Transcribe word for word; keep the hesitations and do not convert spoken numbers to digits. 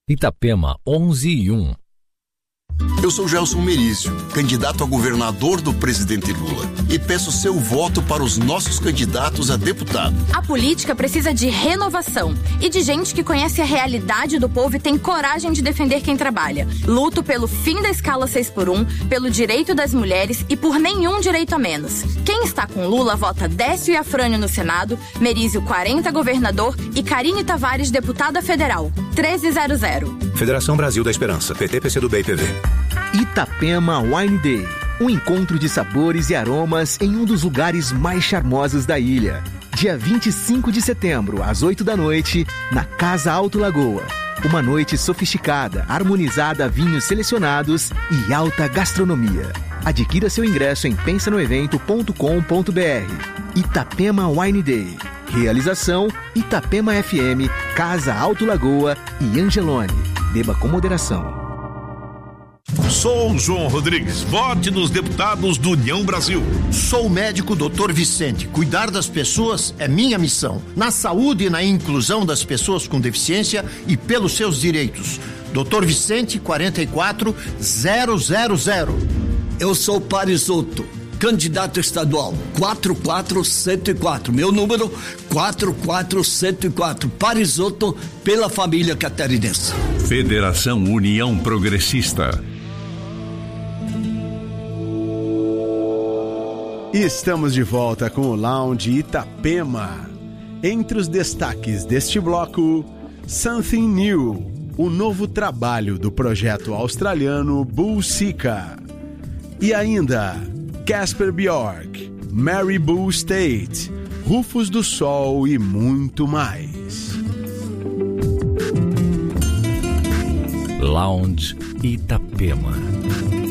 Itapema onze e um. Eu sou Gelson Merizio, candidato a governador do presidente Lula, e peço seu voto para os nossos candidatos a deputado. A política precisa de renovação e de gente que conhece a realidade do povo e tem coragem de defender quem trabalha. Luto pelo fim da escala seis por um, pelo direito das mulheres e por nenhum direito a menos. Quem está com Lula vota Décio e Afrânio no Senado, Merizio quarenta governador e Karine Tavares deputada federal. treze zero zero. Federação Brasil da Esperança, P T, P C do B e P V. Itapema Wine Day, um encontro de sabores e aromas em um dos lugares mais charmosos da ilha. Dia vinte e cinco de setembro, às oito da noite, na Casa Alto Lagoa. Uma noite sofisticada, harmonizada a vinhos selecionados e alta gastronomia. Adquira seu ingresso em pensa no evento ponto com ponto b r. Itapema Wine Day. Realização Itapema F M, Casa Alto Lagoa e Angelone. Beba com moderação. Sou João Rodrigues, vote nos deputados do União Brasil. Sou o médico doutor Vicente. Cuidar das pessoas é minha missão. Na saúde e na inclusão das pessoas com deficiência e pelos seus direitos. doutor Vicente, quarenta e quatro zero zero zero. Eu sou Parisotto, candidato estadual, quatro quatro zero zero quatro. Meu número, quatro quatro zero zero quatro. Parisotto, pela família catarinense. Federação União Progressista. Estamos de volta com o Lounge Itapema. Entre os destaques deste bloco, Something New, o novo trabalho do projeto australiano Bullsika. E ainda, Casper Bjork, Mary Bull State, Rufos do Sol e muito mais. Lounge Itapema.